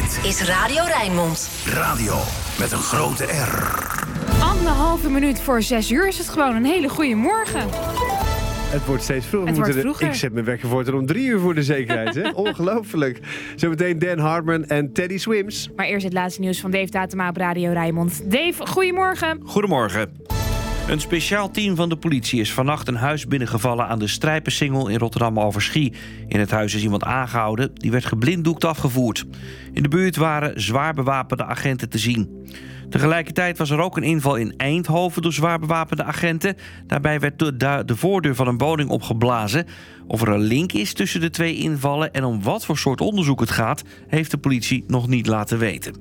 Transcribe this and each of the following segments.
Dit is Radio Rijnmond. Radio met een grote R. 1,5 minuut voor 6 uur is het gewoon een hele goede morgen. Het wordt steeds vroeger. Ik zet mijn wekker voor om 3 uur voor de zekerheid. Hè? Ongelooflijk. Zometeen Dan Hartman en Teddy Swims. Maar eerst het laatste nieuws van Dave Datema op Radio Rijnmond. Dave, goedemorgen. Goedemorgen. Een speciaal team van de politie is vannacht een huis binnengevallen aan de Strijpersingel in Rotterdam-Overschie. In het huis is iemand aangehouden, die werd geblinddoekt afgevoerd. In de buurt waren zwaar bewapende agenten te zien. Tegelijkertijd was er ook een inval in Eindhoven door zwaar bewapende agenten. Daarbij werd de voordeur van een woning opgeblazen. Of er een link is tussen de 2 invallen en om wat voor soort onderzoek het gaat, heeft de politie nog niet laten weten.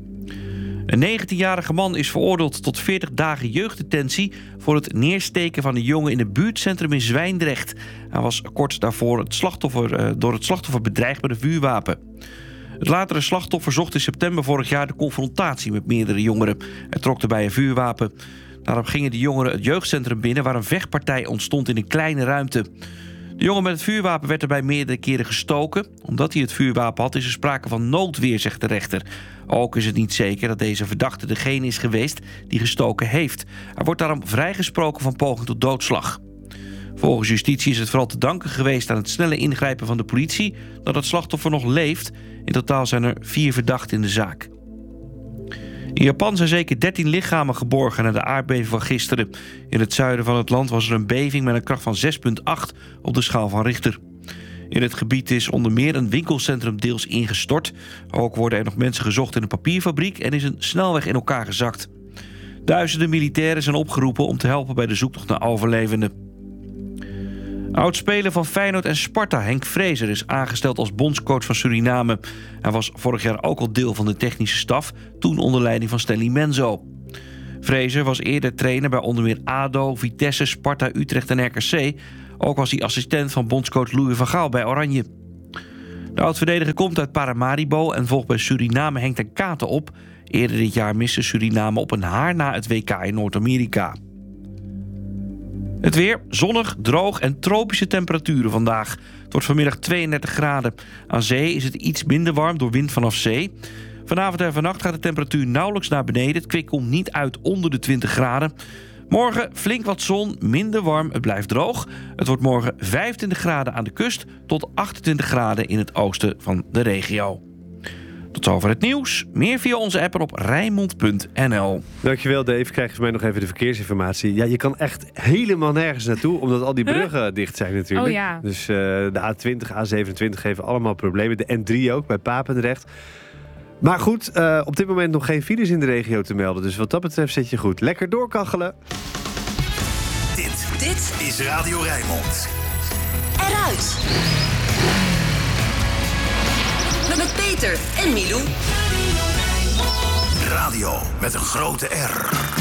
Een 19-jarige man is veroordeeld tot 40 dagen jeugddetentie voor het neersteken van een jongen in een buurtcentrum in Zwijndrecht. Hij was kort daarvoor door het slachtoffer bedreigd met een vuurwapen. Het latere slachtoffer zocht in september vorig jaar de confrontatie met meerdere jongeren. Hij trok erbij een vuurwapen. Daarop gingen de jongeren het jeugdcentrum binnen waar een vechtpartij ontstond in een kleine ruimte. De jongen met het vuurwapen werd erbij meerdere keren gestoken. Omdat hij het vuurwapen had is er sprake van noodweer, zegt de rechter. Ook is het niet zeker dat deze verdachte degene is geweest die gestoken heeft. Hij wordt daarom vrijgesproken van poging tot doodslag. Volgens justitie is het vooral te danken geweest aan het snelle ingrijpen van de politie dat het slachtoffer nog leeft. In totaal zijn er 4 verdachten in de zaak. In Japan zijn zeker 13 lichamen geborgen na de aardbeving van gisteren. In het zuiden van het land was er een beving met een kracht van 6,8 op de schaal van Richter. In het gebied is onder meer een winkelcentrum deels ingestort. Ook worden er nog mensen gezocht in een papierfabriek en is een snelweg in elkaar gezakt. Duizenden militairen zijn opgeroepen om te helpen bij de zoektocht naar overlevenden. Oudspeler van Feyenoord en Sparta, Henk Vrezer, is aangesteld als bondscoach van Suriname. Hij was vorig jaar ook al deel van de technische staf, toen onder leiding van Stanley Menzo. Vrezer was eerder trainer bij onder meer ADO, Vitesse, Sparta, Utrecht en RKC. Ook was hij assistent van bondscoach Louis van Gaal bij Oranje. De oud-verdediger komt uit Paramaribo en volgt bij Suriname Henk ten Katen op. Eerder dit jaar miste Suriname op een haar na het WK in Noord-Amerika. Het weer, zonnig, droog en tropische temperaturen vandaag. Het wordt vanmiddag 32 graden. Aan zee is het iets minder warm door wind vanaf zee. Vanavond en vannacht gaat de temperatuur nauwelijks naar beneden. Het kwik komt niet uit onder de 20 graden. Morgen flink wat zon, minder warm, het blijft droog. Het wordt morgen 25 graden aan de kust tot 28 graden in het oosten van de regio. Tot zover het nieuws. Meer via onze app en op Rijnmond.nl. Dankjewel Dave. Krijg je van mij nog even de verkeersinformatie. Ja, je kan echt helemaal nergens naartoe, omdat al die bruggen dicht zijn natuurlijk. Oh ja. Dus de A20, A27 geven allemaal problemen. De N3 ook, bij Papendrecht. Maar goed, op dit moment nog geen files in de regio te melden. Dus wat dat betreft zit je goed. Lekker doorkachelen. Dit is Radio Rijnmond. Eruit. Met Peter en Milou. Radio met een grote R.